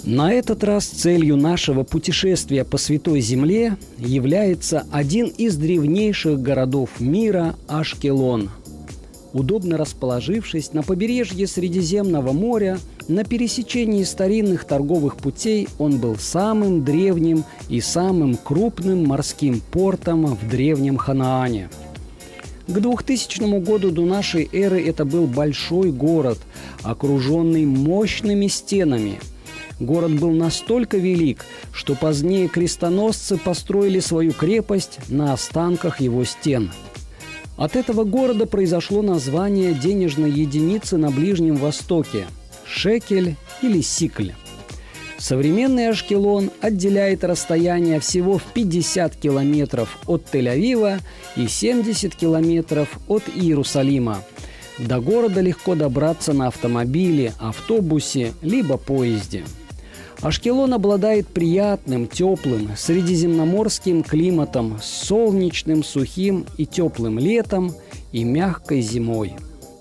На этот раз целью нашего путешествия по Святой Земле является один из древнейших городов мира – Ашкелон. Удобно расположившись на побережье Средиземного моря, на пересечении старинных торговых путей, он был самым древним и самым крупным морским портом в древнем Ханаане. К 2000 году до нашей эры это был большой город, окруженный мощными стенами. Город был настолько велик, что позднее крестоносцы построили свою крепость на останках его стен. От этого города произошло название денежной единицы на Ближнем Востоке – шекель или сикль. Современный Ашкелон отделяет расстояние всего в 50 километров от Тель-Авива и 70 километров от Иерусалима. До города легко добраться на автомобиле, автобусе либо поезде. Ашкелон обладает приятным, теплым, средиземноморским климатом с солнечным, сухим и теплым летом и мягкой зимой.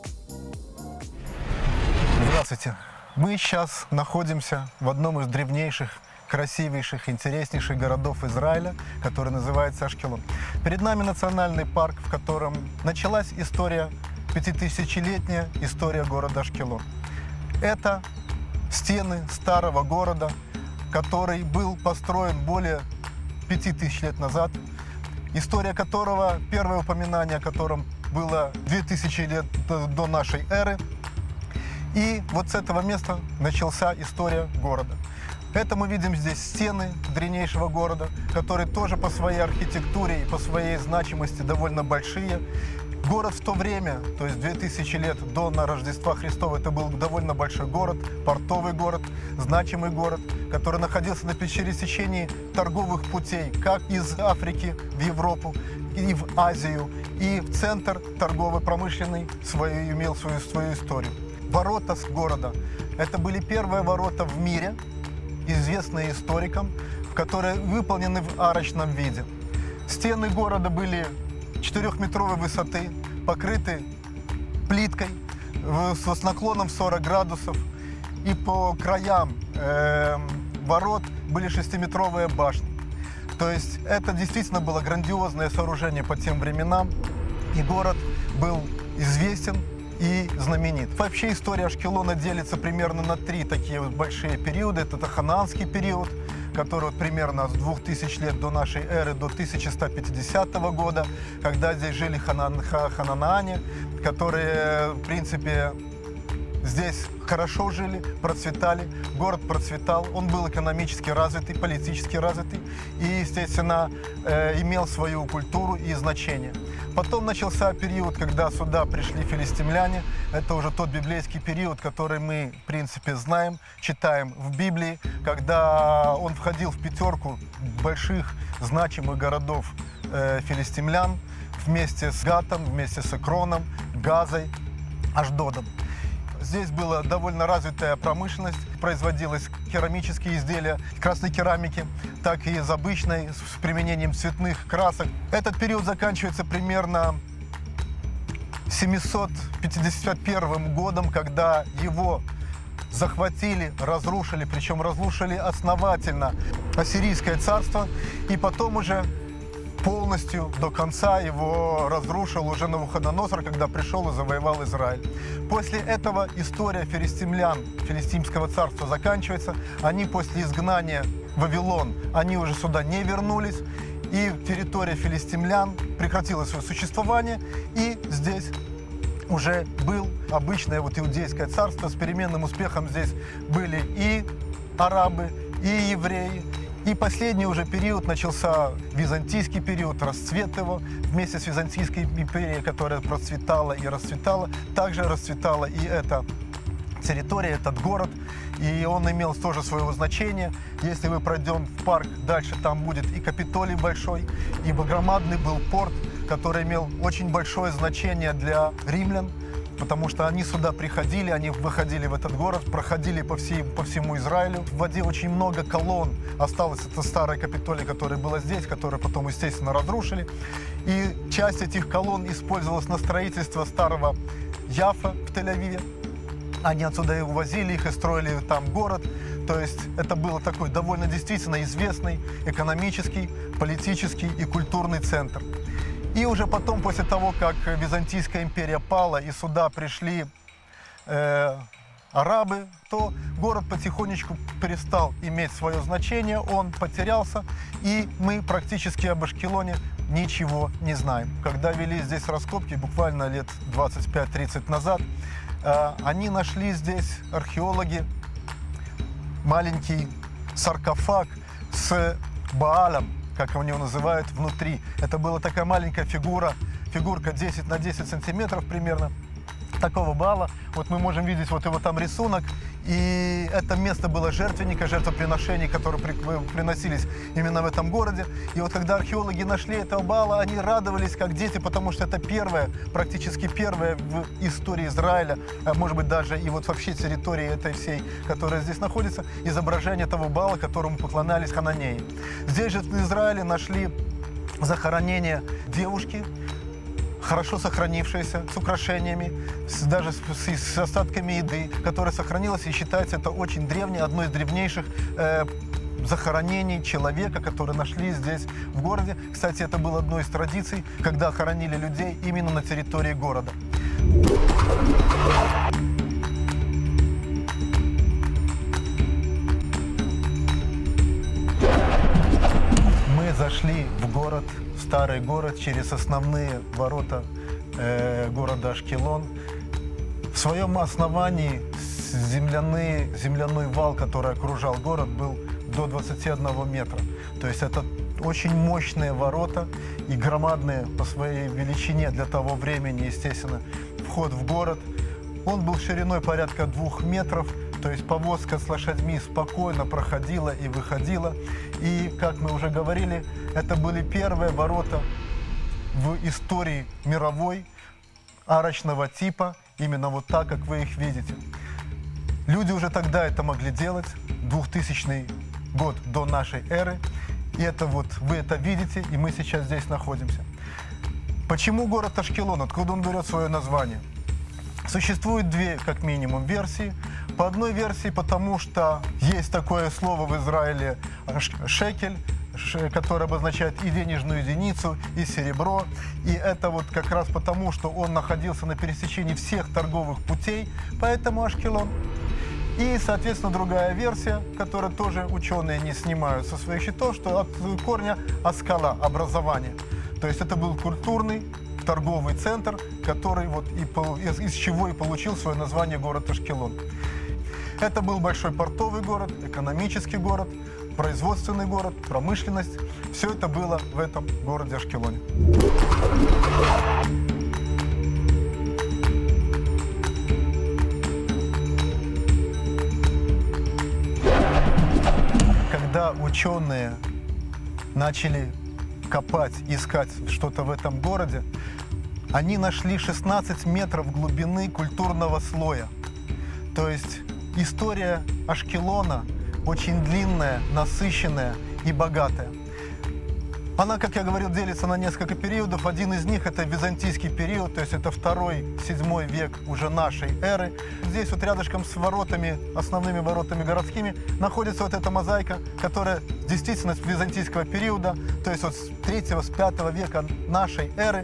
Здравствуйте! Мы сейчас находимся в одном из древнейших, красивейших, интереснейших городов Израиля, который называется Ашкелон. Перед нами национальный парк, в котором началась история, 5000-летняя история города Ашкелон. Это стены старого города, который был построен более 5000 лет назад, история которого, первое упоминание о котором было 2000 лет до нашей эры. И вот с этого места началась история города. Это мы видим здесь стены древнейшего города, которые тоже по своей архитектуре и по своей значимости довольно большие. Город в то время, то есть 2000 лет до Рождества Христова, это был довольно большой город, портовый город, значимый город, который находился на пересечении торговых путей, как из Африки в Европу и в Азию, и в центр торгово-промышленный имел свою историю. Ворота с города – это были первые ворота в мире, известные историкам, которые выполнены в арочном виде. Стены города были 4-метровой высоты, покрыты плиткой с наклоном 40 градусов. И по краям ворот были 6-метровые башни. То есть это действительно было грандиозное сооружение по тем временам. И город был известен и знаменит. Вообще история Ашкелона делится примерно на 3 такие большие периоды. Это ханаанский период, который примерно с 2000 лет до нашей эры до 1150 года, когда здесь жили ханаане, которые, в принципе, здесь хорошо жили, процветали, город процветал, он был экономически развитый, политически развитый и, естественно, имел свою культуру и значение. Потом начался период, когда сюда пришли филистимляне. Это уже тот библейский период, который мы, в принципе, знаем, читаем в Библии, когда он входил в 5 больших значимых городов филистимлян вместе с Гатом, вместе с Экроном, Газой, Ашдодом. Здесь была довольно развитая промышленность, производились керамические изделия, красной керамики, так и из обычной, с применением цветных красок. Этот период заканчивается примерно 751 годом, когда его захватили, разрушили, причем разрушили основательно Ассирийское царство, и потом уже полностью до конца его разрушил уже Навуходоносор, когда пришел и завоевал Израиль. После этого история филистимлян, филистимского царства заканчивается. Они после изгнания в Вавилон, они уже сюда не вернулись. И территория филистимлян прекратила свое существование. И здесь уже был обычное иудейское царство. С переменным успехом здесь были и арабы, и евреи. И последний уже период начался византийский период, расцвет его. Вместе с Византийской империей, которая процветала и расцветала, также расцветала и эта территория, этот город. И он имел тоже своего значения. Если мы пройдем в парк дальше, там будет и Капитолий большой, и громадный был порт, который имел очень большое значение для римлян, потому что они сюда приходили, они выходили в этот город, проходили по всему Израилю. В воде очень много колонн. Осталось это старое Капитолий, которое было здесь, которое потом, естественно, разрушили. И часть этих колонн использовалась на строительство старого Яффа в Тель-Авиве. Они отсюда и увозили их, и строили там город. То есть это был такой довольно действительно известный экономический, политический и культурный центр. И уже потом, после того, как Византийская империя пала и сюда пришли арабы, то город потихонечку перестал иметь свое значение, он потерялся, и мы практически об Ашкелоне ничего не знаем. Когда вели здесь раскопки, буквально лет 25-30 назад, они нашли здесь, археологи, маленький саркофаг с Баалом, как они его называют, внутри. Это была такая маленькая фигурка 10 на 10 сантиметров примерно, такого Баала. Вот мы можем видеть вот его там рисунок. И это место было жертвенника, жертвоприношений, которые приносились именно в этом городе. И вот когда археологи нашли этого Баала, они радовались как дети, потому что это первое, практически первое в истории Израиля, может быть даже и вот вообще территории этой всей, которая здесь находится, изображение того Баала, которому поклонялись хананеи. Здесь же в Израиле нашли захоронение девушки, хорошо сохранившаяся, с украшениями, даже с остатками еды, которая сохранилась и считается это очень древнее, одно из древнейших захоронений человека, которые нашли здесь в городе. Кстати, это было одной из традиций, когда хоронили людей именно на территории города. Мы зашли в город, старый город, через основные ворота города Ашкелон. В своем основании земляной вал, который окружал город, был до 21 метра. То есть это очень мощные ворота и громадные по своей величине для того времени, естественно, вход в город. Он был шириной порядка 2 метров. То есть повозка с лошадьми спокойно проходила и выходила. И, как мы уже говорили, это были первые ворота в истории мировой, арочного типа, именно вот так, как вы их видите. Люди уже тогда это могли делать, 2000 год до нашей эры. И это вот вы это видите, и мы сейчас здесь находимся. Почему город Ашкелон? Откуда он берет свое название? Существует две, как минимум, версии. По одной версии, потому что есть такое слово в Израиле шекель, которое обозначает и денежную единицу, и серебро. И это вот как раз потому, что он находился на пересечении всех торговых путей, поэтому Ашкелон. И, соответственно, другая версия, которую тоже ученые не снимают со своих счетов, что от корня аскала, образование. То есть это был культурный торговый центр, который вот из чего и получил свое название город Ашкелон. Это был большой портовый город, экономический город, производственный город, промышленность. Все это было в этом городе Ашкелоне. Когда ученые начали копать, искать что-то в этом городе, они нашли 16 метров глубины культурного слоя. То есть история Ашкелона очень длинная, насыщенная и богатая. Она, как я говорил, делится на несколько периодов. Один из них – это византийский период, то есть это 2-7 век уже нашей эры. Здесь вот рядышком с воротами, основными воротами городскими, находится вот эта мозаика, которая действительно с византийского периода, то есть вот с 3-5 века нашей эры.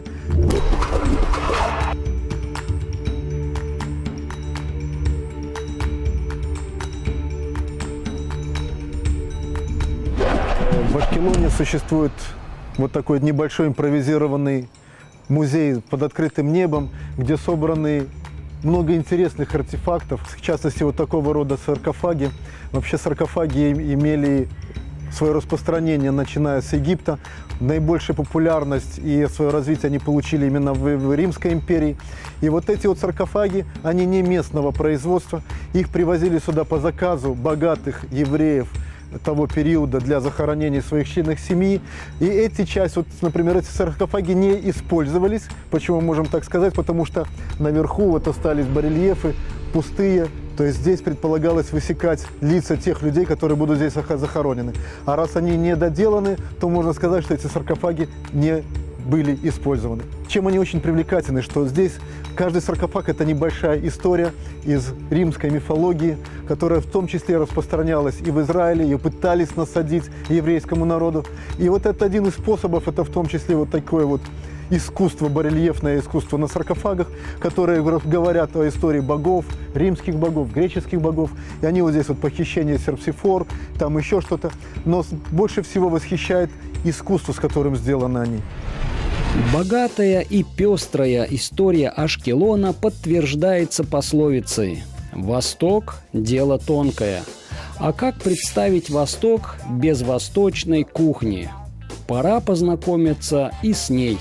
В Ашкелоне существует вот такой небольшой импровизированный музей под открытым небом, где собраны много интересных артефактов, в частности, вот такого рода саркофаги. Вообще саркофаги имели свое распространение, начиная с Египта. Наибольшую популярность и свое развитие они получили именно в Римской империи. И вот эти вот саркофаги, они не местного производства. Их привозили сюда по заказу богатых евреев того периода для захоронения своих членов семьи. И эти части, вот, например, эти саркофаги не использовались. Почему мы можем так сказать? Потому что наверху вот остались барельефы пустые. То есть здесь предполагалось высекать лица тех людей, которые будут здесь захоронены. А раз они не доделаны, то можно сказать, что эти саркофаги не были использованы. Чем они очень привлекательны, что здесь каждый саркофаг – это небольшая история из римской мифологии, которая в том числе распространялась и в Израиле, ее пытались насадить еврейскому народу. И вот это один из способов, это в том числе вот такое вот искусство, барельефное искусство на саркофагах, которые говорят о истории богов, римских богов, греческих богов. И они вот здесь вот похищение Серпсифор, там еще что-то. Но больше всего восхищает искусство, с которым сделаны они. Богатая и пестрая история Ашкелона подтверждается пословицей «Восток – дело тонкое». А как представить Восток без восточной кухни? Пора познакомиться и с ней.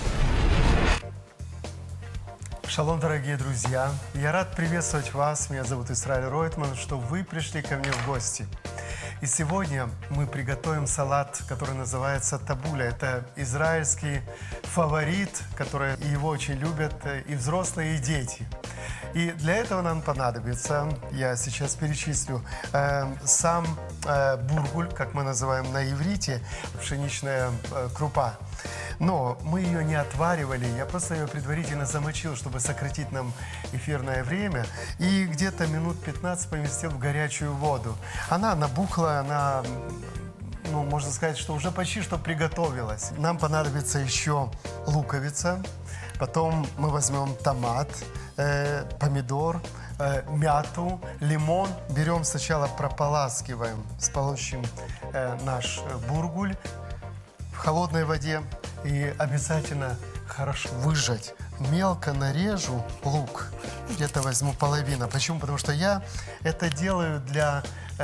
Шалом, дорогие друзья! Я рад приветствовать вас. Меня зовут Исраиль Ройтман, что вы пришли ко мне в гости. И сегодня мы приготовим салат, который называется табуля. Это израильский фаворит, который его очень любят и взрослые, и дети. И для этого нам понадобится, я сейчас перечислю, сам бургуль, как мы называем на иврите, пшеничная крупа. Но мы ее не отваривали, я просто ее предварительно замочил, чтобы сократить нам эфирное время. И где-то минут 15 поместил в горячую воду. Она набухла, она, можно сказать, что уже почти что приготовилась. Нам понадобится еще луковица, потом мы возьмем томат, помидор, мяту, лимон. Берем сначала, прополаскиваем, сполощем наш бургуль в холодной воде. И обязательно хорошо выжать. Мелко нарежу лук. Где-то возьму половину. Почему? Потому что я это делаю для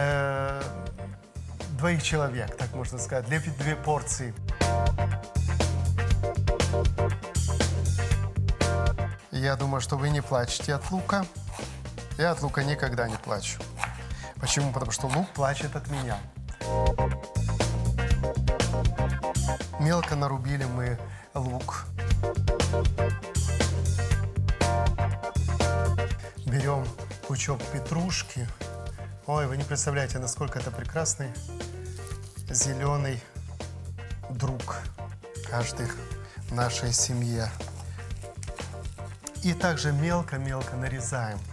двоих человек, так можно сказать, для 2 порции. Я думаю, что вы не плачете от лука. Я от лука никогда не плачу. Почему? Потому что лук плачет от меня. Мелко нарубили мы лук. Берем пучок петрушки. Ой, вы не представляете, насколько это прекрасный зеленый друг каждый в нашей семье. И также мелко-мелко нарезаем